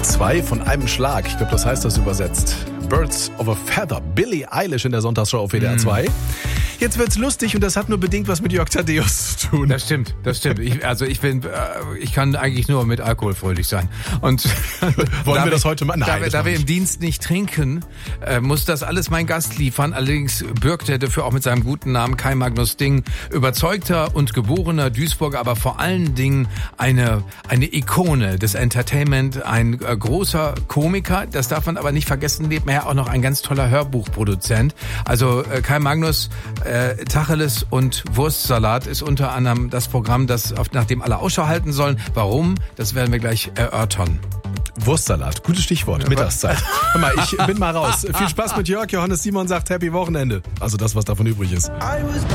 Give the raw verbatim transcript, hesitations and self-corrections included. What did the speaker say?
Zwei von einem Schlag. Ich glaube, das heißt das übersetzt. Birds of a Feather. Billie Eilish in der Sonntagsshow auf W D R zwei. Mm. Jetzt wird's lustig und das hat nur bedingt was mit Jörg Thaddeus zu tun. Das stimmt, das stimmt. Ich, also ich bin, äh, ich kann eigentlich nur mit Alkohol fröhlich sein. Und wollen wir das heute mal? Nein, da wir, da wir im Dienst nicht trinken, äh, muss das alles mein Gast liefern. Allerdings birgt er dafür auch mit seinem guten Namen Kai Magnus Ding, überzeugter und geborener Duisburger, aber vor allen Dingen eine eine Ikone des Entertainment, ein äh, großer Komiker. Das darf man aber nicht vergessen. Nebenher auch noch ein ganz toller Hörbuchproduzent. Also äh, Kai Magnus. Äh, Tacheles und Wurstsalat ist unter anderem das Programm, das auf, nach dem alle Ausschau halten sollen. Warum? Das werden wir gleich erörtern. Wurstsalat, gutes Stichwort, ja, Mittagszeit. Hör mal, ich bin mal raus. Viel Spaß mit Jörg. Johannes Simon sagt Happy Wochenende. Also das, was davon übrig ist.